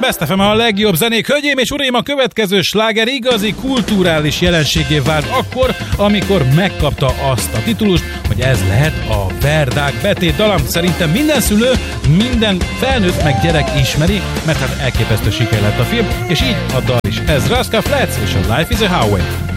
Best FM a legjobb zenék. Hölgyeim és uraim, a következő sláger igazi kulturális jelenségé vált akkor, amikor megkapta azt a titulust, hogy ez lehet a Verdák betét dallam. Szerintem minden szülő, minden felnőtt meg gyerek ismeri, mert hát elképesztő siker lett a film, és így a dal is. Ez Rascal Flatts és a Life is a Highway.